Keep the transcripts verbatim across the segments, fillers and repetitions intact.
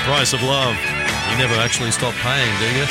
Price of love. You never actually stop paying, do you?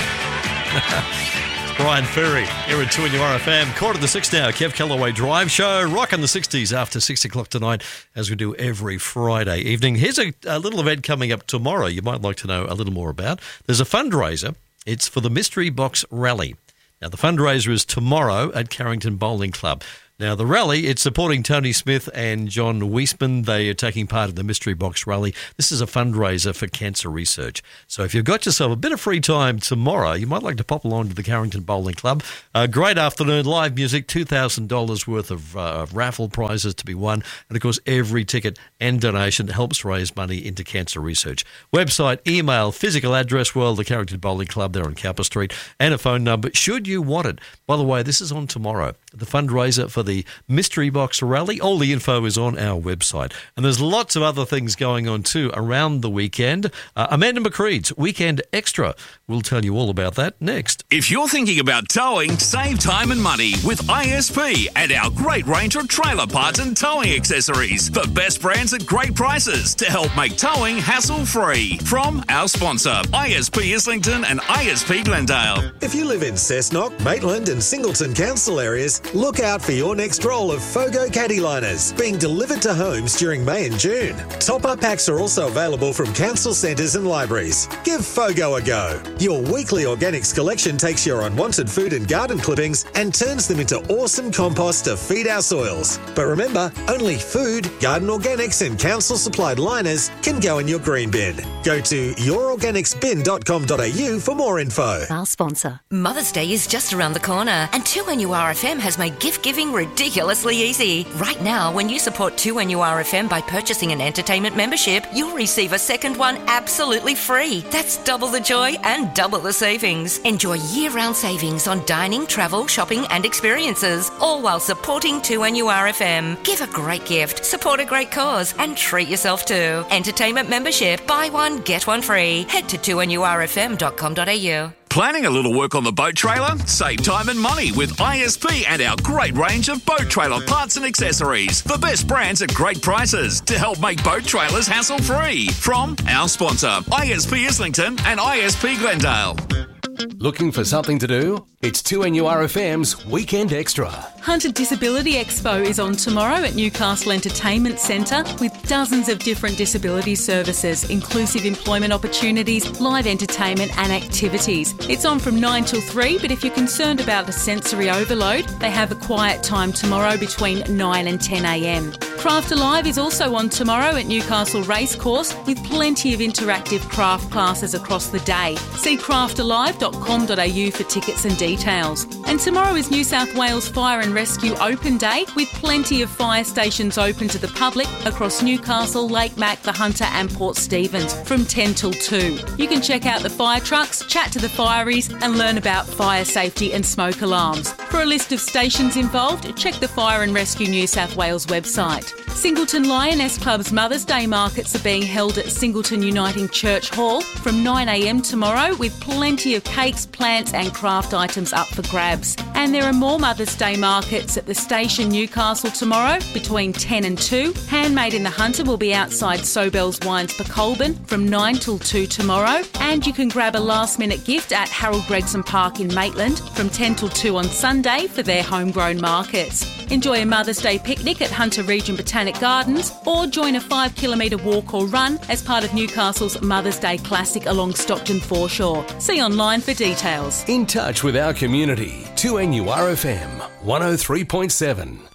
It's Brian Ferry here at two N U R F M. Quarter to six now. Kev Callaway Drive Show. Rocking the sixties after six o'clock tonight, as we do every Friday evening. Here's a, a little event coming up tomorrow you might like to know a little more about. There's a fundraiser. It's for the Mystery Box Rally. Now, the fundraiser is tomorrow at Carrington Bowling Club. Now, the rally, it's supporting Tony Smith and John Weisman. They are taking part in the Mystery Box Rally. This is a fundraiser for cancer research. So if you've got yourself a bit of free time tomorrow, you might like to pop along to the Carrington Bowling Club. A great afternoon, live music, two thousand dollars worth of uh, raffle prizes to be won. And, of course, every ticket and donation helps raise money into cancer research. Website, email, physical address, well, the Carrington Bowling Club there on Cowper Street, and a phone number should you want it. By the way, this is on tomorrow. The fundraiser for the Mystery Box Rally. All the info is on our website. And there's lots of other things going on too around the weekend. Uh, Amanda McCread's Weekend Extra. We'll tell you all about that next. If you're thinking about towing, save time and money with I S P and our great range of trailer parts and towing accessories. The best brands at great prices to help make towing hassle-free. From our sponsor, I S P Islington and I S P Glendale. If you live in Cessnock, Maitland and Singleton Council areas, look out for your next roll of Fogo Caddy Liners being delivered to homes during May and June. Top-up packs are also available from council centres and libraries. Give Fogo a go. Your weekly organics collection takes your unwanted food and garden clippings and turns them into awesome compost to feed our soils. But remember, only food, garden organics and council-supplied liners can go in your green bin. Go to your organics bin dot com dot a u for more info. Our sponsor. Mother's Day is just around the corner and two N U R F M has made gift-giving ridiculously easy. Right now, when you support two N U R F M by purchasing an entertainment membership, you'll receive a second one absolutely free. That's double the joy and double the savings. Enjoy year-round savings on dining, travel, shopping and experiences, all while supporting two N U R F M. Give a great gift, support a great cause and treat yourself too. Entertainment membership, buy one, get one free. Head to two N U R F M dot com dot a u. Planning a little work on the boat trailer? Save time and money with I S P and our great range of boat trailer parts and accessories. The best brands at great prices to help make boat trailers hassle-free. From our sponsor, I S P Islington and I S P Glendale. Looking for something to do? It's two N U R F M's Weekend Extra. Hunter Disability Expo is on tomorrow at Newcastle Entertainment Centre with dozens of different disability services, inclusive employment opportunities, live entertainment and activities. It's on from nine till three, but if you're concerned about a sensory overload, they have a quiet time tomorrow between nine and ten a m. Craft Alive is also on tomorrow at Newcastle Racecourse with plenty of interactive craft classes across the day. See craft alive dot com dot a u for tickets and details. And tomorrow is New South Wales Fire and Rescue Open Day with plenty of fire stations open to the public across Newcastle, Lake Mac, the Hunter and Port Stephens from ten till two. You can check out the fire trucks, chat to the fireys and learn about fire safety and smoke alarms. For a list of stations involved, check the Fire and Rescue New South Wales website. Singleton Lioness Club's Mother's Day markets are being held at Singleton Uniting Church Hall from nine a m tomorrow with plenty of cakes, plants and craft items up for grabs. And there are more Mother's Day markets at the station Newcastle tomorrow between ten and two. Handmade in the Hunter will be outside Sobel's Wines for Colburn from nine till two tomorrow. And you can grab a last minute gift at Harold Gregson Park in Maitland from ten till two on Sunday for their homegrown markets. Enjoy a Mother's Day picnic at Hunter Region Botanic Gardens or join a five kilometre walk or run as part of Newcastle's Mother's Day Classic along Stockton Foreshore. See online for details. In touch with our community, two N U R F M one oh three point seven.